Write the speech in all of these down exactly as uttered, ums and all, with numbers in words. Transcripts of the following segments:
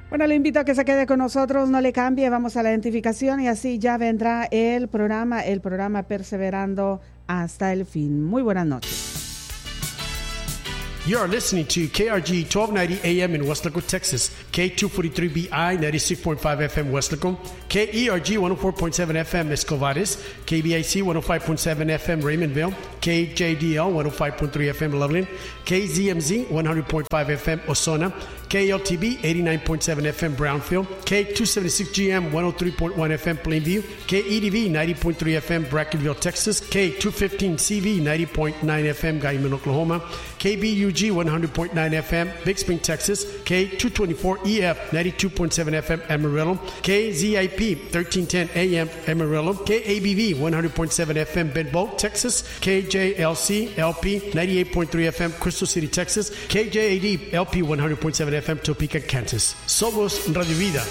Bueno, le invito a que se quede con nosotros, no le cambie, vamos a la identificación y así ya vendrá el programa, el programa Perseverando hasta el fin. Muy buenas noches. You are listening to K R G twelve ninety A M in Weslaco, Texas, K two forty-three B I ninety-six point five F M Weslaco, K E R G one oh four point seven F M Escovares, K B I C one oh five point seven F M Raymondville, K J D L one oh five point three F M Loveland, K Z M Z one hundred point five F M Osona, K L T B eighty-nine point seven F M Brownfield, K two seventy-six G M one oh three point one F M Plainview, K E D V ninety point three F M Brackenville, Texas, K two fifteen C V ninety point nine F M Guyman, Oklahoma, K B U G one hundred point nine F M Big Spring, Texas, K two twenty-four E F ninety-two point seven F M Amarillo, K Z I P thirteen ten A M Amarillo, K A B V one hundred point seven F M Benbow, Texas, K J L C L P ninety-eight point three F M Crystal City, Texas, K J A D L P one hundred point seven F M Topeka, Kansas. Somos Radio Vida.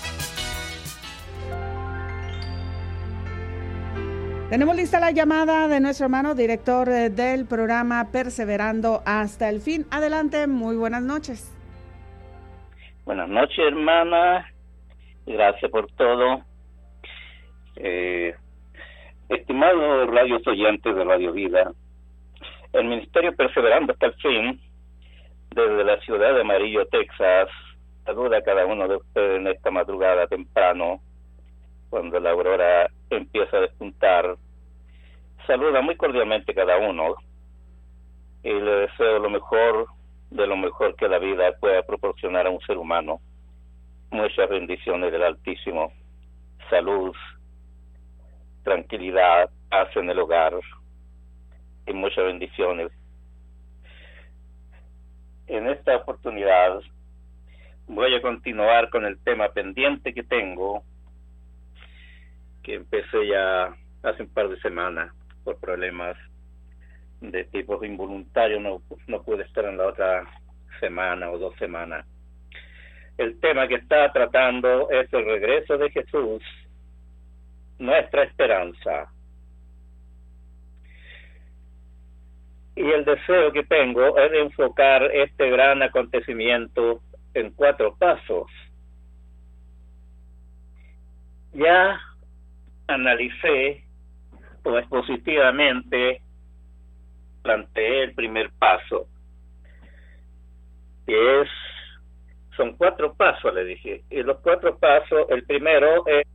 Tenemos lista la llamada de nuestro hermano director eh, del programa Perseverando hasta el fin. Adelante, muy buenas noches. Buenas noches, hermana. Gracias por todo. Eh, estimados radios oyentes de Radio Vida, el Ministerio Perseverando hasta el fin, desde la ciudad de Amarillo, Texas, saluda a cada uno de ustedes en esta madrugada temprano, cuando la aurora empieza a despuntar. Saluda muy cordialmente a cada uno y le deseo lo mejor de lo mejor que la vida pueda proporcionar a un ser humano. Muchas bendiciones del Altísimo, salud, tranquilidad, paz en el hogar y muchas bendiciones. En esta oportunidad voy a continuar con el tema pendiente que tengo, que empecé ya hace un par de semanas por problemas de tipo involuntario, no, no pude estar en la otra semana o dos semanas. El tema que está tratando es el regreso de Jesús, nuestra esperanza. Y el deseo que tengo es de enfocar este gran acontecimiento en cuatro pasos. Ya analicé o expositivamente planteé el primer paso, que es, son cuatro pasos, le dije, y los cuatro pasos, el primero es